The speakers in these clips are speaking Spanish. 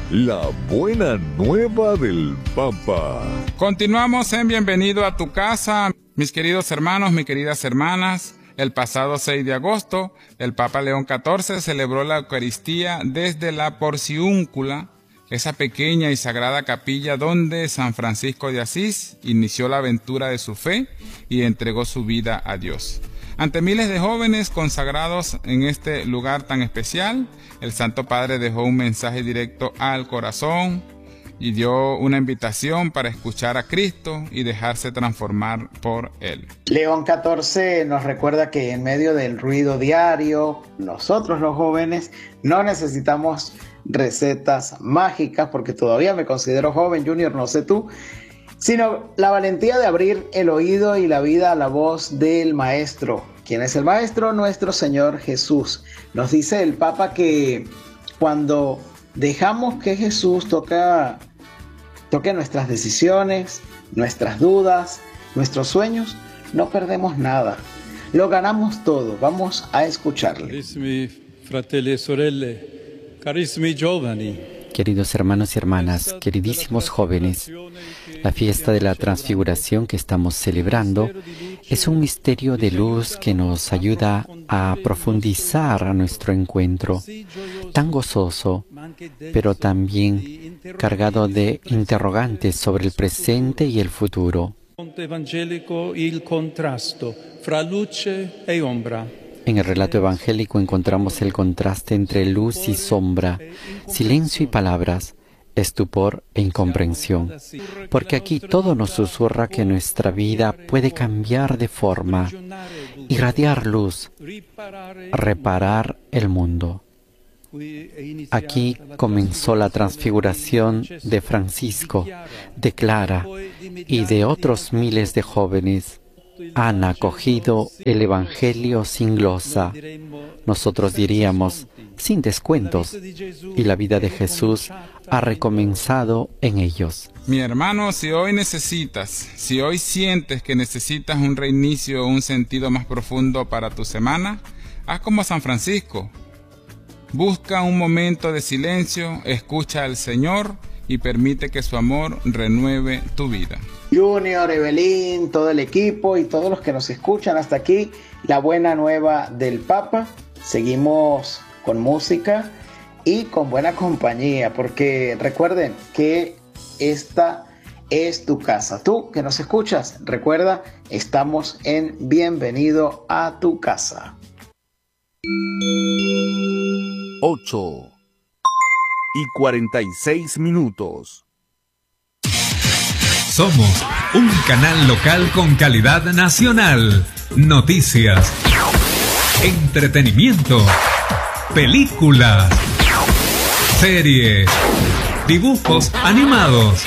la buena nueva del Papa. Continuamos en Bienvenido a tu casa, mis queridos hermanos, mis queridas hermanas. El pasado 6 de agosto, el Papa León XIV celebró la Eucaristía desde la Porciúncula, esa pequeña y sagrada capilla donde San Francisco de Asís inició la aventura de su fe y entregó su vida a Dios. Ante miles de jóvenes consagrados en este lugar tan especial, el Santo Padre dejó un mensaje directo al corazón y dio una invitación para escuchar a Cristo y dejarse transformar por Él. León XIV nos recuerda que en medio del ruido diario, nosotros los jóvenes no necesitamos recetas mágicas, porque todavía me considero joven, Junior, no sé tú, sino la valentía de abrir el oído y la vida a la voz del Maestro. ¿Quién es el Maestro? Nuestro Señor Jesús. Nos dice el Papa que cuando dejamos que Jesús toque nuestras decisiones, nuestras dudas, nuestros sueños, no perdemos nada, lo ganamos todo. Vamos a escucharle. Carissimi fratelli e sorelle, carissimi giovani. Queridos hermanos y hermanas, queridísimos jóvenes, la fiesta de la Transfiguración que estamos celebrando es un misterio de luz que nos ayuda a profundizar a nuestro encuentro, tan gozoso, pero también cargado de interrogantes sobre el presente y el futuro. En el relato evangélico encontramos el contraste entre luz y sombra, silencio y palabras, estupor e incomprensión. Porque aquí todo nos susurra que nuestra vida puede cambiar de forma, irradiar luz, reparar el mundo. Aquí comenzó la transfiguración de Francisco, de Clara y de otros miles de jóvenes. Han acogido el Evangelio sin glosa, nosotros diríamos sin descuentos, y la vida de Jesús ha recomenzado en ellos. Mi hermano, si hoy sientes que necesitas un reinicio o un sentido más profundo para tu semana, haz como San Francisco. Busca un momento de silencio, escucha al Señor y permite que su amor renueve tu vida. Junior, Evelyn, todo el equipo y todos los que nos escuchan hasta aquí, la buena nueva del Papa. Seguimos con música y con buena compañía, porque recuerden que esta es tu casa. Tú que nos escuchas, recuerda, estamos en Bienvenido a tu casa. 8:46. Somos un canal local con calidad nacional. Noticias, entretenimiento, películas, series, dibujos animados,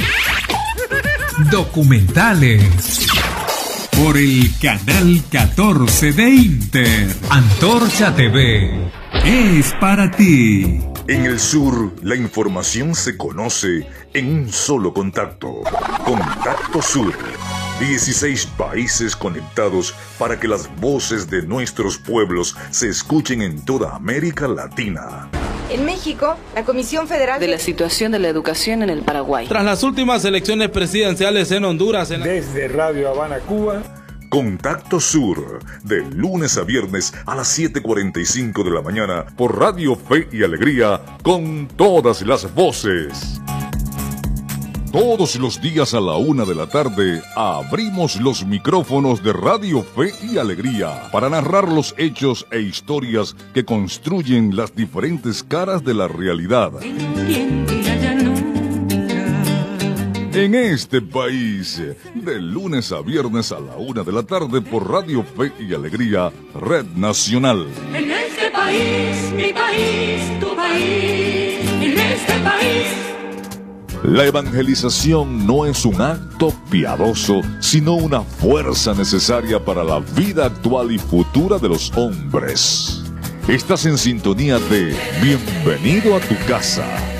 documentales. Por el canal 14 de Inter, Antorcha TV es para ti. En el sur, la información se conoce en un solo contacto. Contacto Sur. 16 países conectados para que las voces de nuestros pueblos se escuchen en toda América Latina. En México, la Comisión Federal de la situación de la educación en el Paraguay. Tras las últimas elecciones presidenciales en Honduras. Desde Radio Habana, Cuba. Contacto Sur, de lunes a viernes a las 7:45 de la mañana por Radio Fe y Alegría, con todas las voces. Todos los días a la 1 de la tarde abrimos los micrófonos de Radio Fe y Alegría para narrar los hechos e historias que construyen las diferentes caras de la realidad. En este país, de lunes a viernes a la 1 de la tarde por Radio Fe y Alegría, Red Nacional. En este país, mi país, tu país, en este país. La evangelización no es un acto piadoso, sino una fuerza necesaria para la vida actual y futura de los hombres. Estás en sintonía de Bienvenido a tu casa.